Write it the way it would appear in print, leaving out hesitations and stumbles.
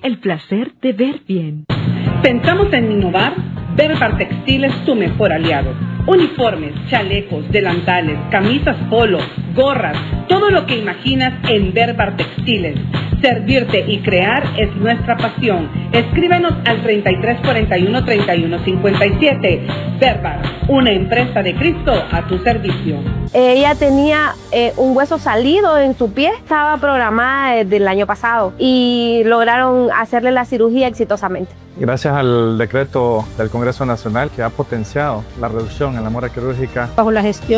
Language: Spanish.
el placer de ver bien. Pensamos en innovar. Berbar Textil es tu mejor aliado. Uniformes, chalecos, delantales, camisas polo, gorras, todo lo que imaginas en Berbar Textiles. Servirte y crear es nuestra pasión. Escríbenos al 3341-3157. Berbar, una empresa de Cristo a tu servicio. Ella tenía un hueso salido en su pie, estaba programada desde el año pasado y lograron hacerle la cirugía exitosamente. Gracias al decreto del Congreso Nacional que ha potenciado la reducción en la mora quirúrgica. Bajo la gestión